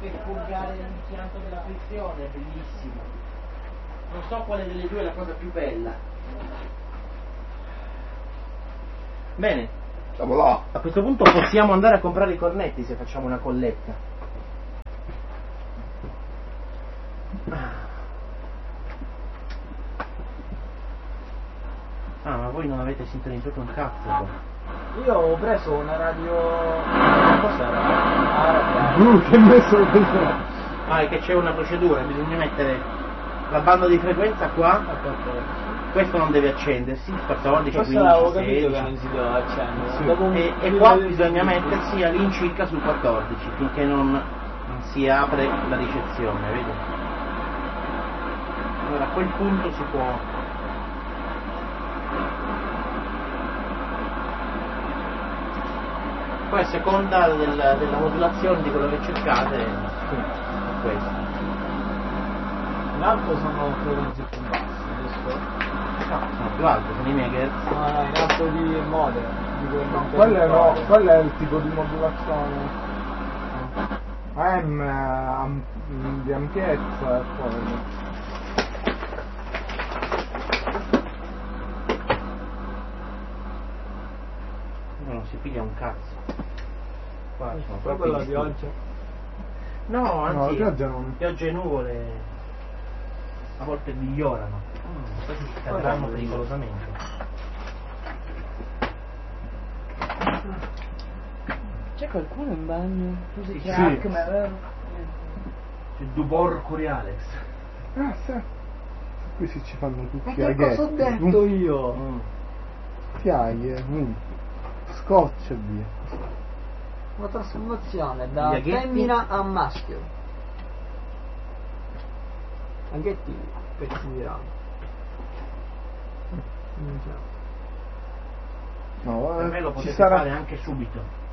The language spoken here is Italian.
anche purgare l'impianto della frizione, è bellissimo. Non so quale delle due è la cosa più bella. Bene, a questo punto possiamo andare a comprare i cornetti se facciamo una colletta. Ah, ma voi non avete sintonizzato un cazzo qua. Io ho preso una radio... cos'era? Che messo questo? Ah, è che c'è una procedura, bisogna mettere la banda di frequenza qua. Questo non deve accendersi, 14, Questo 15, l'avevo capito 16. che non si doveva accendere. Sì. Dopo un E video qua del- bisogna mettersi all'incirca sul 14 finché non si apre la ricezione, vedi? Allora a quel punto si può. Poi a seconda della modulazione di quello che cercate è questo. In alto sono frequenze più basse, giusto? No, sono più alte, sono i megahertz. No, in alto di modem. Quello è il tipo di modulazione. Di ampiezza e poi. Non si piglia un cazzo. Qua sono Proprio proprio la gli pioggia. No, anzi, pioggia non- pioggia e nuvole a volte migliorano. Questi si cadranno pericolosamente. C'è qualcuno in bagno? Così Sì. c'è Sì. Acme, vero? C'è Dubor Coriolis. Ah, sì. Qui si ci fanno tutti Ma i che cosa ho detto io? Fiaghe, scotch e via. Una trasformazione da Gli aghetti? femmina a maschio. Aghetti, pezzi di ramo. No, Per me lo ci potete sarà. fare anche subito.